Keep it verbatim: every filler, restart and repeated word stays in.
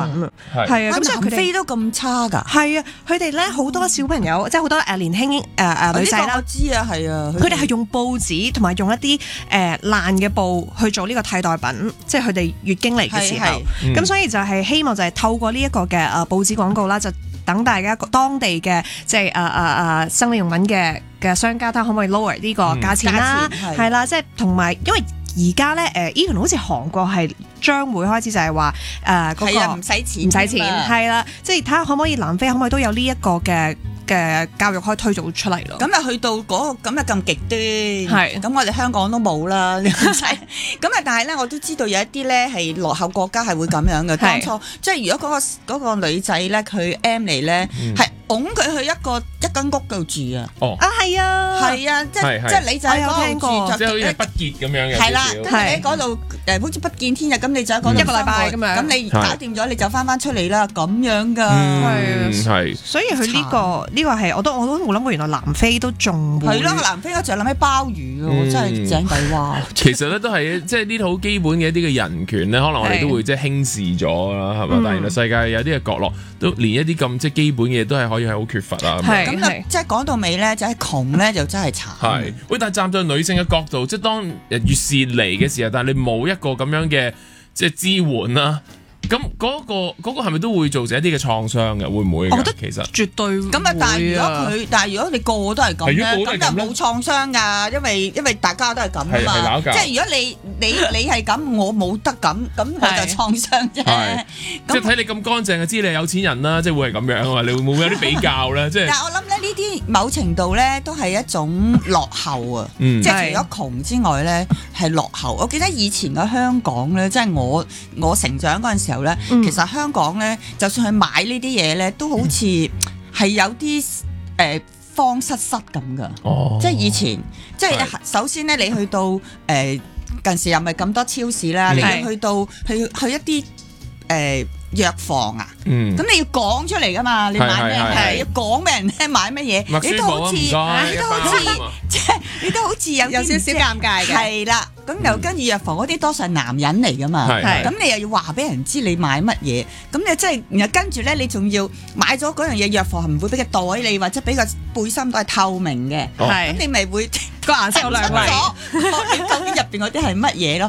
啊，係啊，咁所以佢哋飛都咁差㗎。 係啊，佢哋咧好多小朋友，即係好多誒年輕誒誒女仔啦， 我知啊，係啊， 佢哋係用報紙同埋用一啲誒爛嘅布去做呢個替代品，即係佢哋月經嚟嘅時候，咁所以就係希望就係透過呢一個嘅誒報紙廣告啦，就等大家當地嘅即係誒誒誒生理用品嘅嘅商家睇下可唔可以 lower 呢個價錢啦，係啦，即係同埋因為而家咧誒 even 好似韓國係將會開始就係話誒嗰個唔使錢唔使錢係啦，即係睇下可唔可以南非可唔可以都有呢一個嘅嘅教育可以推導出嚟咯。 咁啊去到嗰個咁啊咁極端， 係咁我哋香港都冇啦，咁啊但係咧我都知道有一啲咧係落後國家係會咁樣嘅，當初即係如果嗰個嗰個女仔咧佢 M 嚟咧係拱佢去一個一間屋度住啊！ 哦啊係啊， 係啊，即係即係你就喺嗰度住， 即係好似不潔咁樣嘅。 係啦，咁你喺嗰度誒好似不見天日，咁你就喺嗰度一個禮拜咁樣， 咁你搞掂咗你就翻翻出嚟啦，咁樣㗎。 係係。 所以佢呢個呢個係我都我都冇諗過，原來南非都仲會係咯，南非我就諗起鮑魚喎，真係井底蛙。 其實咧都係即係呢啲好基本嘅一啲嘅人權咧，可能我哋都會即係輕視咗啦，係嘛？但係原來世界有啲嘅角落都連一啲咁即係基本嘅嘢都係可以係好缺乏啊。 咁即係講到尾咧，就係窮咧就真係慘。 係，喂，但係站在女性嘅角度，即係當月事嚟嘅時候，但係你冇一個咁樣嘅即係支援啦。咁嗰、嗰個嗰、嗰個係咪都會造成一啲嘅創傷嘅？會唔會？ 我覺得其實絕對咁啊！但係如果佢，但係如果你個個都係咁咧，咁就冇創傷㗎，因為因為大家都係咁啊嘛。即係如果你你你係咁，我冇得咁，咁我就創傷啫。 即係睇你咁乾淨，就知你係有錢人啦，即係會係咁樣啊嘛？你會唔會有啲比較咧？即係。 但係我諗咧，呢啲某程度咧都係一種落後啊！即係除咗窮之外咧，係落後。我記得以前嘅香港咧，即係我我成長嗰陣時候咧，其實香港咧，就算去買呢啲嘢咧，都好似係有啲誒慌失失咁噶。 哦， 即係以前，即係首先咧，你去到誒、呃、近時又咪咁多超市啦，嗯、你要去到去去一啲誒。呃藥房啊，咁、嗯、你要講出嚟噶嘛？你買咩係要講俾人聽買乜嘢？你都好似，你都好似，即係你都好似有有少少尷尬嘅。 係啦，咁又跟住藥房嗰啲多數係男人嚟噶嘛，咁你又要話俾人知你買乜嘢？咁你即係然後跟住咧，你仲要買咗嗰樣嘢，藥房係唔會俾個袋你，或者俾個背心袋係透明嘅，咁、哦、你咪會個顏色好亮麗，你究竟入邊嗰啲係乜嘢咯？